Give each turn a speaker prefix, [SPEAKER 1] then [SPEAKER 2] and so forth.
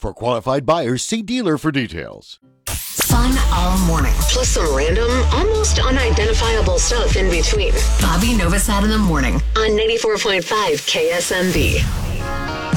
[SPEAKER 1] For qualified buyers, see dealer for details.
[SPEAKER 2] Fun all morning.
[SPEAKER 3] Plus some random, almost unidentifiable stuff in between.
[SPEAKER 2] Bobby Novosad in the morning.
[SPEAKER 3] On 94.5 KSMB.